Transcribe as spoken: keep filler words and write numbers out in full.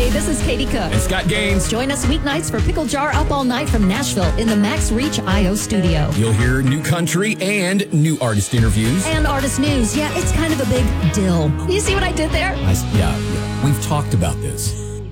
Hey, this is Katie Cook. And Scott Gaines. Join us weeknights for Pickle Jar Up All Night from Nashville in the Max Reach I O studio. You'll hear new country and new artist interviews. And artist news. Yeah, it's kind of a big deal. You see what I did there? I, yeah, yeah, we've talked about this.